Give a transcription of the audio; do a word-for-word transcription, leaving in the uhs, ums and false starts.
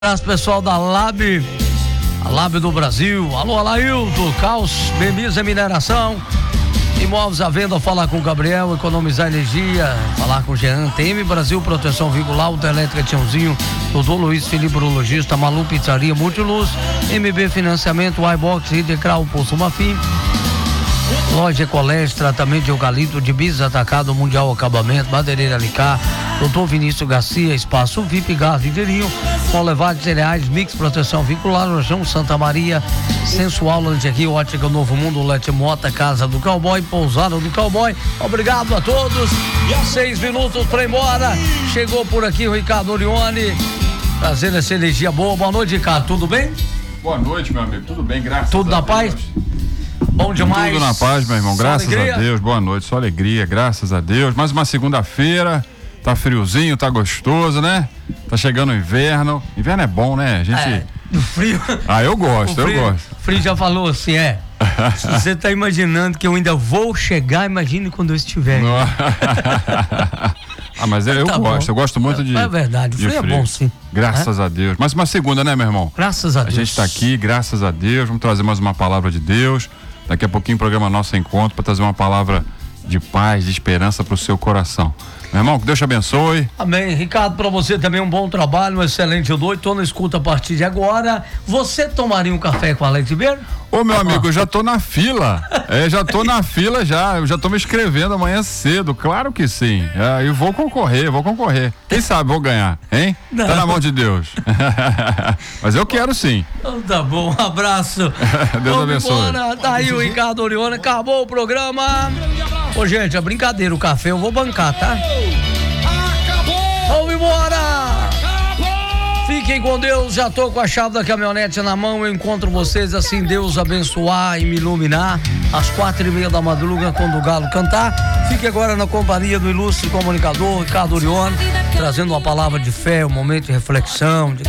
Abraço pessoal da Lab, a Lab do Brasil. Alô, Alailton, Caos, Bemisa Mineração, Imóveis à Venda, falar com o Gabriel, economizar energia, falar com o Jean, T M Brasil, Proteção Vingular, Autoelétrica Tiãozinho, Doutor Luiz Felipe, urologista, Malu Pizzaria, Multiluz, M B Financiamento, iBox, Hidecral, Poço Mafim, Loja Ecoleste, tratamento de eucalipto, de bis, atacado mundial, acabamento, madeireira Alicá, Doutor Vinícius Garcia, Espaço V I P, Gás Viveirinho, Molevade de Cereais, Mix Proteção Vincular, Lojão Santa Maria, Sensual Lingerie, Ótica Novo Mundo, Lete Mota, Casa do Cowboy, Pousada do Cowboy. Obrigado a todos. Seis minutos para ir embora. Chegou por aqui o Ricardo Orione, trazendo essa energia boa. Boa noite, Ricardo. Tudo bem? Boa noite, meu amigo. Tudo bem, graças Tudo a na Deus. paz? Bom demais. Tudo na paz, meu irmão. Só Graças alegria? a Deus. Boa noite. Só alegria, graças a Deus. Mais uma segunda-feira. Tá friozinho, tá gostoso, né? Tá chegando o inverno. Inverno é bom, né? A gente. É, do frio. Ah, eu gosto, O frio, eu gosto. O frio já falou assim, é. Se você tá imaginando que eu ainda vou chegar, imagine quando eu estiver. Não. Ah, mas eu, eu Tá gosto, bom. eu gosto muito de. É verdade, o de frio é bom, sim. Graças a Deus. Mais uma segunda, né, meu irmão? Graças a A Deus. gente tá aqui, graças a Deus. Vamos trazer mais uma palavra de Deus. Daqui a pouquinho o programa Nosso Encontro para trazer uma palavra de paz, de esperança pro seu coração. Meu irmão, que Deus te abençoe. Amém. Ricardo, para você também um bom trabalho, um excelente noite. Tô na escuta a partir de agora. Você tomaria um café com Alex Ribeiro? Ô, meu amigo, eu já tô na fila. É, já tô na fila já. Eu já tô me inscrevendo amanhã cedo. Claro que sim. É, eu vou concorrer, vou concorrer. Quem sabe vou ganhar, hein? Não. Tá na mão de Deus. Mas eu quero sim. Então tá bom, um abraço. Deus Vamos abençoe. embora. Tá aí o Ricardo Orione. Acabou o programa. Ô, gente, é brincadeira. O café eu vou bancar, tá? Vamos embora! Fiquem com Deus, já tô com a chave da caminhonete na mão, eu encontro vocês assim, Deus abençoar e me iluminar, às quatro e meia da madruga, quando o galo cantar. Fique agora na companhia do ilustre comunicador Ricardo Orione, trazendo uma palavra de fé, um momento de reflexão, de